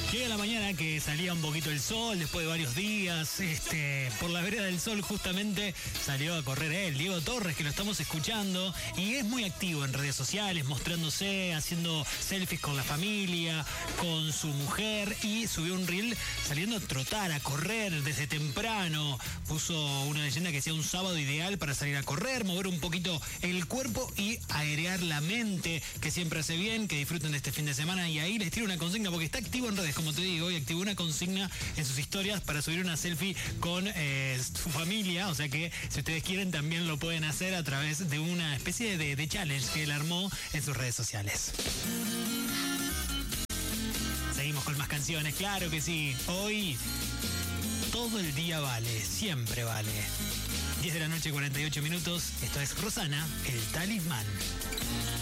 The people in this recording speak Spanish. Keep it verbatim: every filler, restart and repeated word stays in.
Llega la mañana que salía un poquito el sol después de varios días. Este, por la vereda del sol justamente salió a correr él, Diego Torres, que lo estamos escuchando. Y es muy activo en redes sociales, mostrándose, haciendo selfies con la familia, con su mujer. Y subió un reel saliendo a trotar, a correr desde temprano. Puso una leyenda que sea un sábado ideal para salir a correr, mover un poquito el cuerpo y airear la mente, que siempre hace bien, que disfruten de este fin de semana. Y ahí les tiro una consigna porque está activo en redes, como te digo, y activó una consigna en sus historias para subir una selfie con eh, su familia. O sea que si ustedes quieren también lo pueden hacer a través de una especie de, de challenge que él armó en sus redes sociales. Seguimos con más canciones, claro que sí. Hoy todo el día vale, siempre vale. diez de la noche, cuarenta y ocho minutos. Esto es Rosana, el talismán.